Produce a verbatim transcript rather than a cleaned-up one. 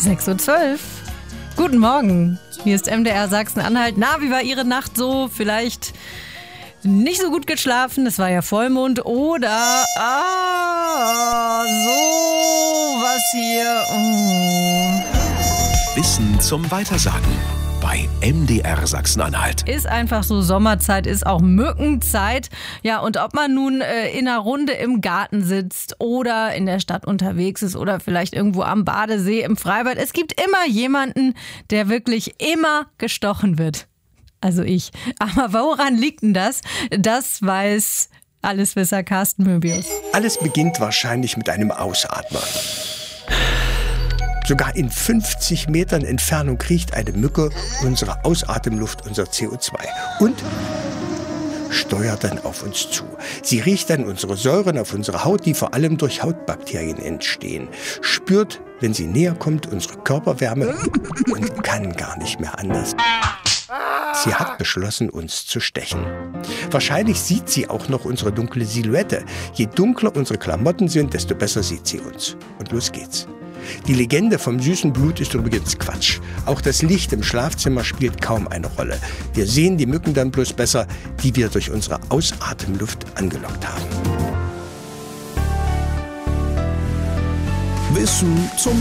sechs Uhr zwölf. Guten Morgen, hier ist M D R Sachsen-Anhalt. Na, wie war Ihre Nacht so? Vielleicht nicht so gut geschlafen, es war ja Vollmond oder ah, so was hier. Oh. Wissen zum Weitersagen bei M D R Sachsen-Anhalt. Ist einfach so, Sommerzeit ist auch Mückenzeit. Ja, und ob man nun äh, in einer Runde im Garten sitzt oder in der Stadt unterwegs ist oder vielleicht irgendwo am Badesee im Freibad, es gibt immer jemanden, der wirklich immer gestochen wird. Also ich. Aber woran liegt denn das? Das weiß Alleswisser Carsten Möbius. Alles beginnt wahrscheinlich mit einem Ausatmen. Sogar in fünfzig Metern Entfernung riecht eine Mücke unsere Ausatemluft, unser C O zwei. Und steuert dann auf uns zu. Sie riecht dann unsere Säuren auf unserer Haut, die vor allem durch Hautbakterien entstehen. Spürt, wenn sie näher kommt, unsere Körperwärme und kann gar nicht mehr anders. Sie hat beschlossen, uns zu stechen. Wahrscheinlich sieht sie auch noch unsere dunkle Silhouette. Je dunkler unsere Klamotten sind, desto besser sieht sie uns. Und los geht's. Die Legende vom süßen Blut ist übrigens Quatsch. Auch das Licht im Schlafzimmer spielt kaum eine Rolle. Wir sehen die Mücken dann bloß besser, die wir durch unsere Ausatemluft angelockt haben. Wissen zum